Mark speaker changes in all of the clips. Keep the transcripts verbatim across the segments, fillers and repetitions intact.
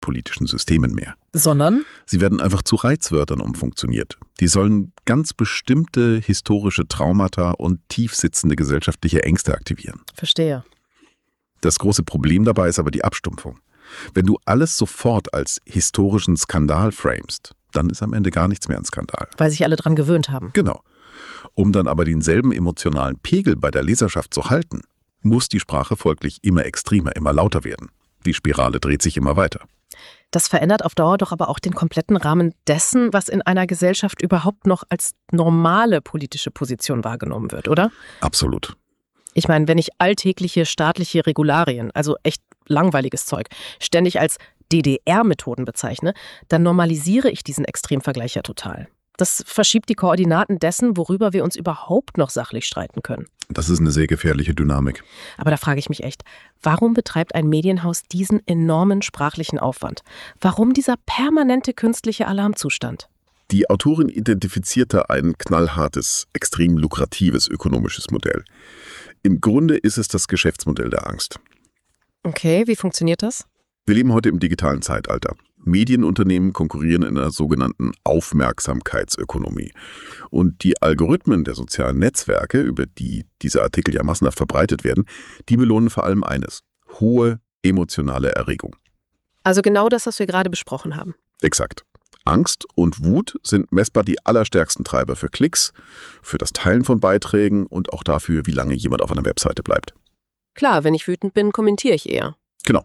Speaker 1: politischen Systemen mehr.
Speaker 2: Sondern?
Speaker 1: Sie werden einfach zu Reizwörtern umfunktioniert. Die sollen ganz bestimmte historische Traumata und tiefsitzende gesellschaftliche Ängste aktivieren.
Speaker 2: Verstehe.
Speaker 1: Das große Problem dabei ist aber die Abstumpfung. Wenn du alles sofort als historischen Skandal framest, dann ist am Ende gar nichts mehr ein Skandal.
Speaker 2: Weil sich alle dran gewöhnt haben.
Speaker 1: Genau. Um dann aber denselben emotionalen Pegel bei der Leserschaft zu halten, muss die Sprache folglich immer extremer, immer lauter werden. Die Spirale dreht sich immer weiter.
Speaker 2: Das verändert auf Dauer doch aber auch den kompletten Rahmen dessen, was in einer Gesellschaft überhaupt noch als normale politische Position wahrgenommen wird, oder?
Speaker 1: Absolut.
Speaker 2: Ich meine, wenn ich alltägliche staatliche Regularien, also echt langweiliges Zeug, ständig als D D R-Methoden bezeichne, dann normalisiere ich diesen Extremvergleich ja total. Das verschiebt die Koordinaten dessen, worüber wir uns überhaupt noch sachlich streiten können.
Speaker 1: Das ist eine sehr gefährliche Dynamik.
Speaker 2: Aber da frage ich mich echt, warum betreibt ein Medienhaus diesen enormen sprachlichen Aufwand? Warum dieser permanente künstliche Alarmzustand?
Speaker 1: Die Autorin identifiziert da ein knallhartes, extrem lukratives ökonomisches Modell. Im Grunde ist es das Geschäftsmodell der Angst.
Speaker 2: Okay, wie funktioniert das?
Speaker 1: Wir leben heute im digitalen Zeitalter. Medienunternehmen konkurrieren in einer sogenannten Aufmerksamkeitsökonomie. Und die Algorithmen der sozialen Netzwerke, über die diese Artikel ja massenhaft verbreitet werden, die belohnen vor allem eines: hohe emotionale Erregung.
Speaker 2: Also genau das, was wir gerade besprochen haben.
Speaker 1: Exakt. Angst und Wut sind messbar die allerstärksten Treiber für Klicks, für das Teilen von Beiträgen und auch dafür, wie lange jemand auf einer Webseite bleibt.
Speaker 2: Klar, wenn ich wütend bin, kommentiere ich eher.
Speaker 1: Genau.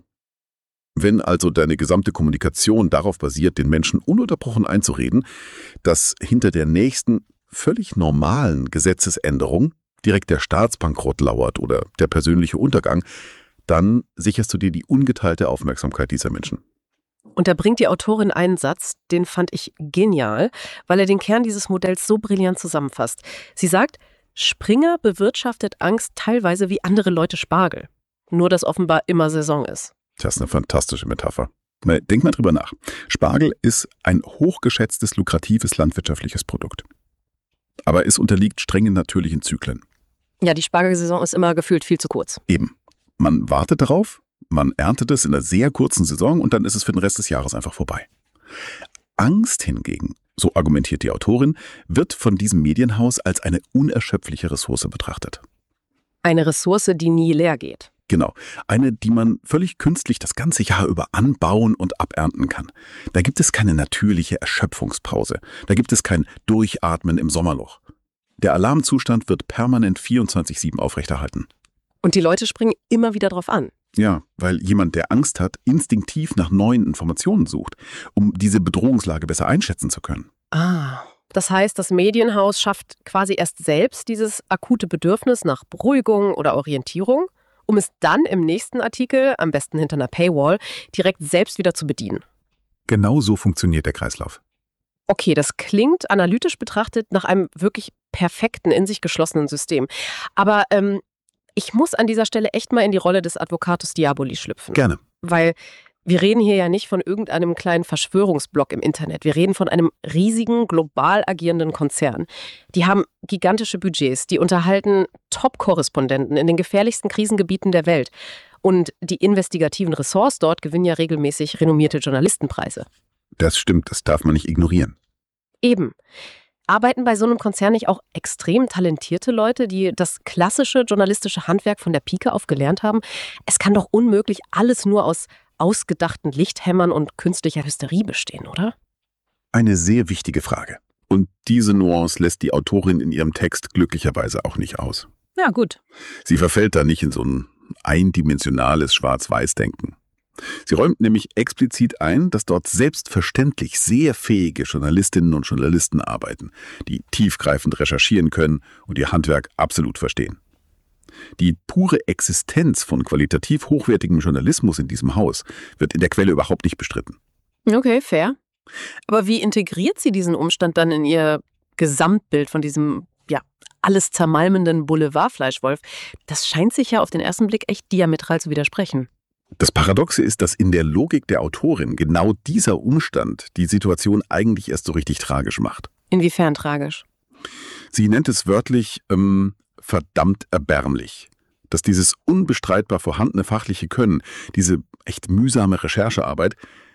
Speaker 1: Wenn also deine gesamte Kommunikation darauf basiert, den Menschen ununterbrochen einzureden, dass hinter der nächsten völlig normalen Gesetzesänderung direkt der Staatsbankrott lauert oder der persönliche Untergang, dann sicherst du dir die ungeteilte Aufmerksamkeit dieser Menschen.
Speaker 2: Und da bringt die Autorin einen Satz, den fand ich genial, weil er den Kern dieses Modells so brillant zusammenfasst. Sie sagt, Springer bewirtschaftet Angst teilweise wie andere Leute Spargel. Nur, dass offenbar immer Saison ist.
Speaker 1: Das ist eine fantastische Metapher. Denk mal drüber nach. Spargel ist ein hochgeschätztes, lukratives landwirtschaftliches Produkt. Aber es unterliegt strengen natürlichen Zyklen.
Speaker 2: Ja, die Spargelsaison ist immer gefühlt viel zu kurz.
Speaker 1: Eben. Man wartet darauf, man erntet es in einer sehr kurzen Saison und dann ist es für den Rest des Jahres einfach vorbei. Angst hingegen, so argumentiert die Autorin, wird von diesem Medienhaus als eine unerschöpfliche Ressource betrachtet.
Speaker 2: Eine Ressource, die nie leer geht.
Speaker 1: Genau, eine, die man völlig künstlich das ganze Jahr über anbauen und abernten kann. Da gibt es keine natürliche Erschöpfungspause. Da gibt es kein Durchatmen im Sommerloch. Der Alarmzustand wird permanent vierundzwanzig sieben aufrechterhalten.
Speaker 2: Und die Leute springen immer wieder drauf an.
Speaker 1: Ja, weil jemand, der Angst hat, instinktiv nach neuen Informationen sucht, um diese Bedrohungslage besser einschätzen zu können.
Speaker 2: Ah, das heißt, das Medienhaus schafft quasi erst selbst dieses akute Bedürfnis nach Beruhigung oder Orientierung, um es dann im nächsten Artikel, am besten hinter einer Paywall, direkt selbst wieder zu bedienen.
Speaker 1: Genau so funktioniert der Kreislauf.
Speaker 2: Okay, das klingt analytisch betrachtet nach einem wirklich perfekten, in sich geschlossenen System. Aber ähm, ich muss an dieser Stelle echt mal in die Rolle des Advocatus Diaboli schlüpfen.
Speaker 1: Gerne.
Speaker 2: Weil wir reden hier ja nicht von irgendeinem kleinen Verschwörungsblock im Internet. Wir reden von einem riesigen, global agierenden Konzern. Die haben gigantische Budgets, die unterhalten Top-Korrespondenten in den gefährlichsten Krisengebieten der Welt. Und die investigativen Ressorts dort gewinnen ja regelmäßig renommierte Journalistenpreise.
Speaker 1: Das stimmt, das darf man nicht ignorieren.
Speaker 2: Eben. Arbeiten bei so einem Konzern nicht auch extrem talentierte Leute, die das klassische journalistische Handwerk von der Pike auf gelernt haben? Es kann doch unmöglich alles nur aus ausgedachten Lichthämmern und künstlicher Hysterie bestehen, oder?
Speaker 1: Eine sehr wichtige Frage. Und diese Nuance lässt die Autorin in ihrem Text glücklicherweise auch nicht aus.
Speaker 2: Ja, gut.
Speaker 1: Sie verfällt da nicht in so ein eindimensionales Schwarz-Weiß-Denken. Sie räumt nämlich explizit ein, dass dort selbstverständlich sehr fähige Journalistinnen und Journalisten arbeiten, die tiefgreifend recherchieren können und ihr Handwerk absolut verstehen. Die pure Existenz von qualitativ hochwertigem Journalismus in diesem Haus wird in der Quelle überhaupt nicht bestritten.
Speaker 2: Okay, fair. Aber wie integriert sie diesen Umstand dann in ihr Gesamtbild von diesem, ja, alles zermalmenden Boulevardfleischwolf? Das scheint sich ja auf den ersten Blick echt diametral zu widersprechen.
Speaker 1: Das Paradoxe ist, dass in der Logik der Autorin genau dieser Umstand die Situation eigentlich erst so richtig tragisch macht.
Speaker 2: Inwiefern tragisch?
Speaker 1: Sie nennt es wörtlich ähm, verdammt erbärmlich, dass dieses unbestreitbar vorhandene fachliche Können, diese echt mühsame Recherchearbeit,